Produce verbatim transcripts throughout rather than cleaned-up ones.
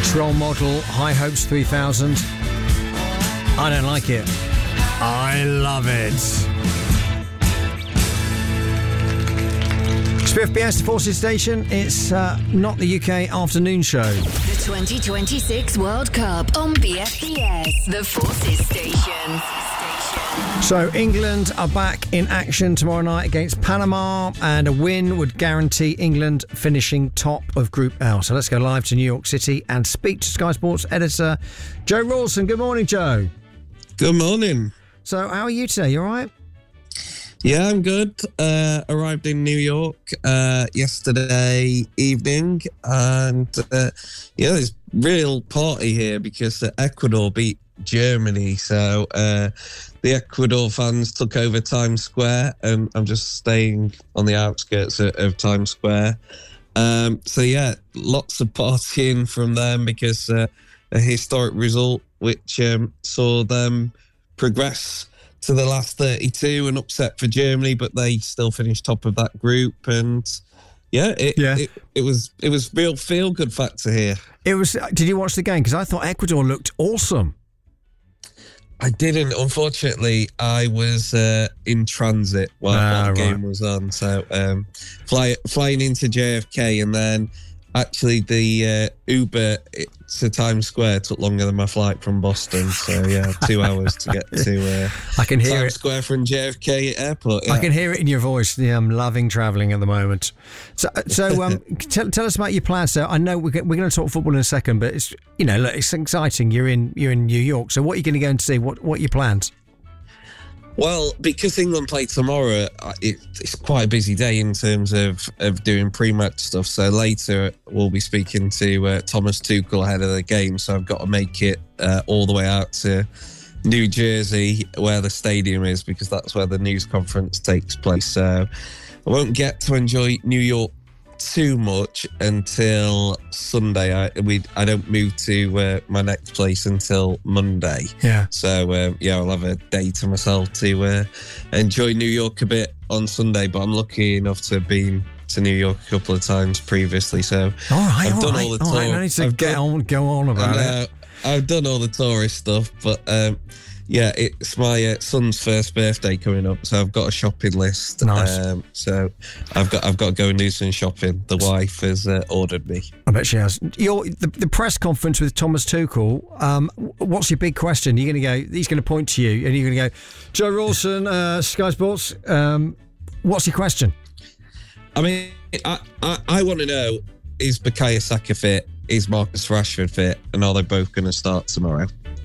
British role model, High Hopes three thousand. I don't like it. I love it. Spiff B S, the Forces Station. It's uh, not the U K afternoon show. The twenty twenty-six World Cup on B F B S, the Forces Station. So England are back in action tomorrow night against Panama, and a win would guarantee England finishing top of Group L. So let's go live to New York City and speak to Sky Sports editor Joe Rawson. Good morning, Joe. Good morning. So how are you today? You all right? Yeah, I'm good. Uh, arrived in New York uh, yesterday evening, and uh, yeah, there's real party here because uh, Ecuador beat Germany. So uh, the Ecuador fans took over Times Square, and I'm just staying on the outskirts of, of Times Square. Um, so yeah, lots of partying from them because uh, a historic result which um, saw them progress to the last thirty-two, and upset for Germany, but they still finished top of that group. And yeah, it yeah. it, it was it was real feel good factor here. It was. Did you watch the game? Because I thought Ecuador looked awesome. I didn't. Unfortunately, I was uh, in transit while, ah, while the right. game was on. So um, fly, flying into J F K, and then actually the uh, Uber to Times Square took longer than my flight from Boston. So yeah, two hours to get to uh, I can hear Times it. Square from J F K Airport. Yeah. I can hear it in your voice. Yeah, I'm loving travelling at the moment. So, so um, tell, tell us about your plans. So I know we're, we're going to talk football in a second, but it's you know look, it's exciting. You're in you're in New York. So what are you going to go and see? What what are your plans? Well, because England play tomorrow, it, it's quite a busy day in terms of, of doing pre-match stuff. So later we'll be speaking to uh, Thomas Tuchel ahead of the game. So I've got to make it uh, all the way out to New Jersey, where the stadium is, because that's where the news conference takes place. So I won't get to enjoy New York too much until Sunday. I we I don't move to uh, my next place until Monday. Yeah. So um, yeah, I'll have a day to myself to uh, enjoy New York a bit on Sunday. But I'm lucky enough to have been to New York a couple of times previously. So all right, I've all done right, all the all tour. right. I need to I've get done, on, go on about uh, it. I've done all the tourist stuff, but um, yeah, it's my uh, son's first birthday coming up, so I've got a shopping list. Nice. Um, so I've got I've got to go and do some shopping. The wife has uh, ordered me. I bet she has. Your the, the press conference with Thomas Tuchel. Um, what's your big question? You're going to go. He's going to point to you, and you're going to go, Joe Rawson, uh, Sky Sports. Um, what's your question? I mean, I I, I want to know: is Bukayo Saka fit? Is Marcus Rashford fit? And are they both going to start tomorrow?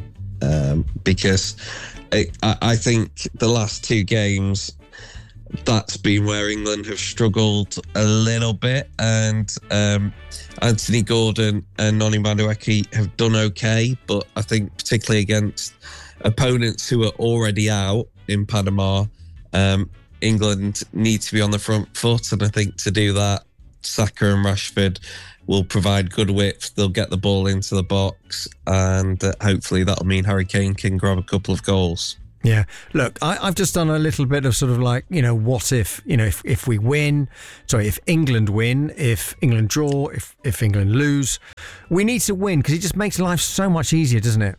Um, because I, I think the last two games, that's been where England have struggled a little bit, and um, Anthony Gordon and Noni Madueke have done okay, but I think particularly against opponents who are already out in Panama, um, England need to be on the front foot, and I think to do that, Saka and Rashford will provide good width. They'll get the ball into the box, and uh, hopefully that'll mean Harry Kane can grab a couple of goals. Yeah. Look, I, I've just done a little bit of sort of like, you know, what if, you know, if, if we win, sorry, if England win, if England draw, if, if England lose, we need to win because it just makes life so much easier, doesn't it?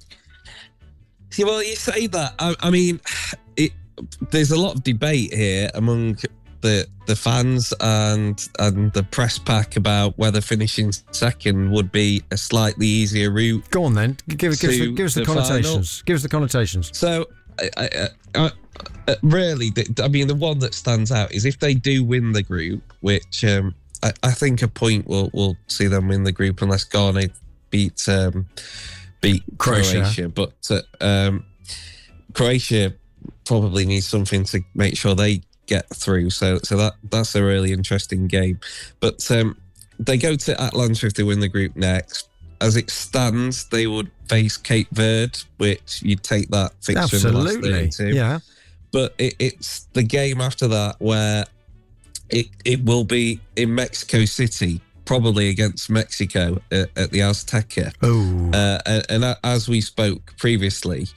Yeah, well, you say that. I, I mean, it, there's a lot of debate here among the the fans and and the press pack about whether finishing second would be a slightly easier route. Go on then, give, give, us, the, give us the, the connotations. final. Give us the connotations. So, I, I, I, I, really, the, I mean, the one that stands out is if they do win the group, which um, I, I think a point will will see them win the group unless Ghana beat um, beat Croatia. Croatia. But uh, um, Croatia probably needs something to make sure they get through, so so that that's a really interesting game. But um, they go to Atlanta if they win the group next. As it stands, they would face Cape Verde, which you'd take that fixture in the last thirty-two. Yeah. But it, it's the game after that where it it will be in Mexico City, probably against Mexico at, at the Azteca. Oh. Uh, and, and as we spoke previously,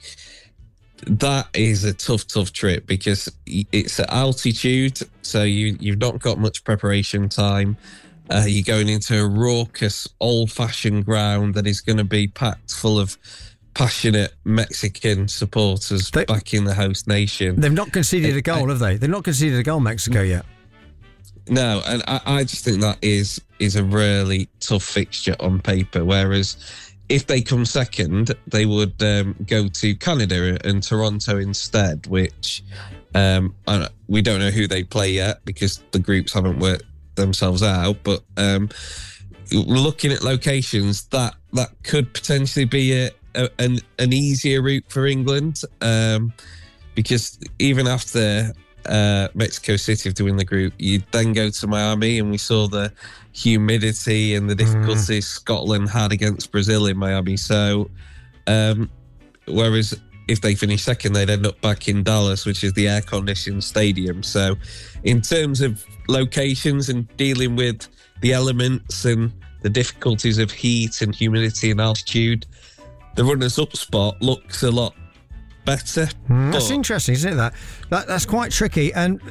that is a tough, tough trip because it's at altitude, so you, you've not got much preparation time. Uh, you're going into a raucous, old-fashioned ground that is going to be packed full of passionate Mexican supporters they, backing the host nation. They've not conceded a goal, have they? They've not conceded a goal, Mexico, yet. No, and I, I just think that is is a really tough fixture on paper. Whereas if they come second, they would um, go to Canada and Toronto instead, which um, we don't know who they play yet because the groups haven't worked themselves out. But um, looking at locations, that that could potentially be a, a, an, an easier route for England um, because even after uh, Mexico City to win the group, you then go to Miami, and we saw the humidity and the difficulties mm. Scotland had against Brazil in Miami. So, um, whereas if they finish second, they'd end up back in Dallas, which is the air-conditioned stadium. So, in terms of locations and dealing with the elements and the difficulties of heat and humidity and altitude, the runners-up spot looks a lot better. Mm, that's interesting, isn't it? That, that that's quite tricky. And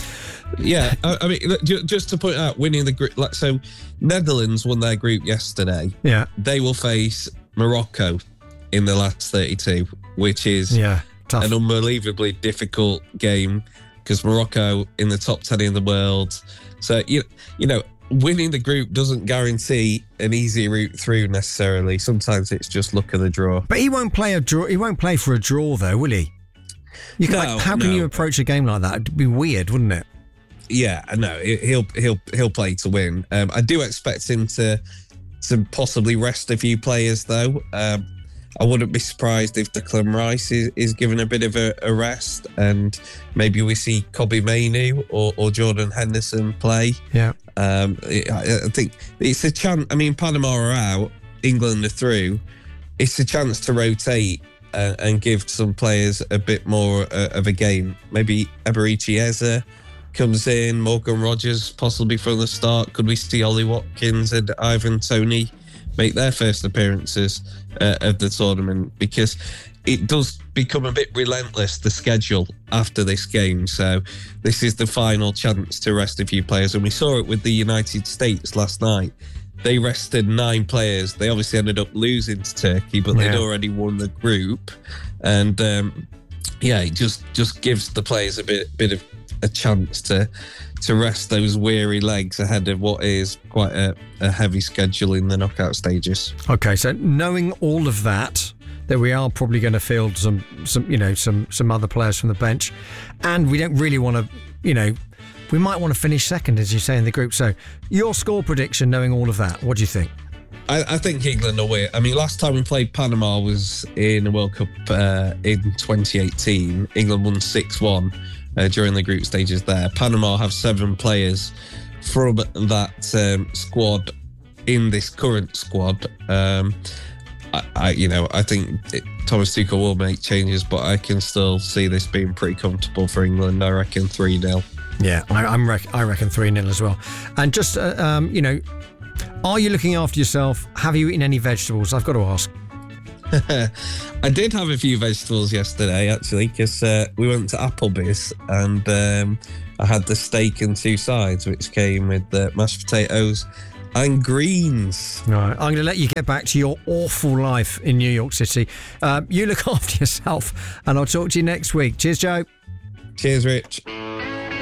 yeah, I, I mean, just to point out, winning the group. Like, so, Netherlands won their group yesterday. Yeah, they will face Morocco in the last thirty-two, which is yeah, tough. An unbelievably difficult game because Morocco in the top ten in the world. So you you know, winning the group doesn't guarantee an easy route through necessarily. Sometimes it's just luck of the draw. But he won't play a draw. He won't play for a draw, though, will he? You can, no, like, how can no. you approach a game like that? It'd be weird, wouldn't it? Yeah, I know. He'll he'll he'll play to win. Um, I do expect him to to possibly rest a few players, though. Um, I wouldn't be surprised if Declan Rice is, is given a bit of a, a rest, and maybe we see Kobbie Mainoo or, or Jordan Henderson play. Yeah. Um, I, I think it's a chance. I mean, Panama are out, England are through. It's a chance to rotate uh, and give some players a bit more uh, of a game. Maybe Eberechi Eze comes in, Morgan Rogers possibly from the start. Could we see Ollie Watkins and Ivan Toney make their first appearances uh, of the tournament? Because it does become a bit relentless, the schedule after this game. So this is the final chance to rest a few players. And we saw it with the United States last night. They rested nine players. They obviously ended up losing to Turkey, but yeah. they'd already won the group. And um, yeah, it just, just gives the players a bit, bit of a chance to to rest those weary legs ahead of what is quite a, a heavy schedule in the knockout stages. Okay, so knowing all of that, that we are probably going to field some, some, you know, some some other players from the bench, and we don't really want to, you know, we might want to finish second, as you say, in the group. So, your score prediction, knowing all of that, what do you think? I, I think England will win. I mean, last time we played Panama was in the World Cup uh, in twenty eighteen. England won six one. Uh, during the group stages there. Panama have seven players from that um, squad in this current squad. Um, I, I, you know, I think it, Thomas Tuchel will make changes, but I can still see this being pretty comfortable for England. I reckon three nil. Yeah, I, I'm rec- I reckon three nil as well. And just, uh, um, you know, are you looking after yourself? Have you eaten any vegetables? I've got to ask. I did have a few vegetables yesterday, actually, because uh, we went to Applebee's and um, I had the steak and two sides, which came with uh, mashed potatoes and greens. Right, I'm going to let you get back to your awful life in New York City. Uh, you look after yourself, and I'll talk to you next week. Cheers, Joe. Cheers, Rich.